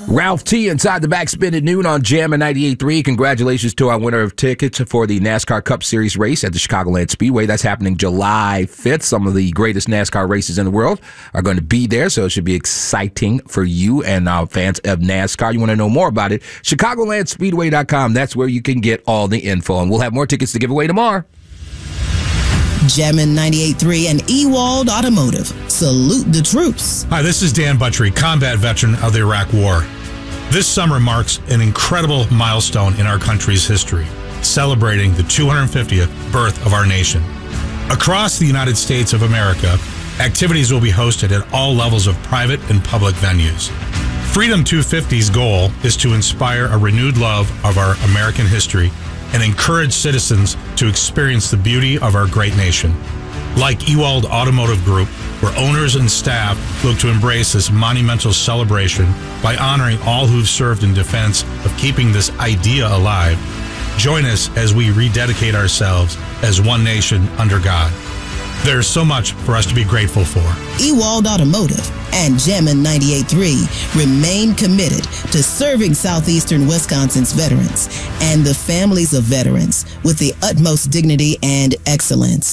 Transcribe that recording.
Ralph T. inside the backspin at noon on Jammin' 98.3. Congratulations to our winner of tickets for the NASCAR Cup Series race at the Chicagoland Speedway. That's happening July 5th. Some of the greatest NASCAR races in the world are going to be there, so it should be exciting for you and fans of NASCAR. You want to know more about it? ChicagolandSpeedway.com. That's where you can get all the info, and we'll have more tickets to give away tomorrow. Jammin' 98.3 and Ewald Automotive. Salute the troops. Hi, this is Dan Buttrey, combat veteran of the Iraq War. This summer marks an incredible milestone in our country's history, celebrating the 250th birth of our nation. Across the United States of America, activities will be hosted at all levels of private and public venues. Freedom 250's goal is to inspire a renewed love of our American history and encourage citizens to experience the beauty of our great nation. Like Ewald Automotive Group, where owners and staff look to embrace this monumental celebration by honoring all who've served in defense of keeping this idea alive. Join us as we rededicate ourselves as one nation under God. There's so much for us to be grateful for. Ewald Automotive and Jammin' 98.3 remain committed to serving southeastern Wisconsin's veterans and the families of veterans with the utmost dignity and excellence.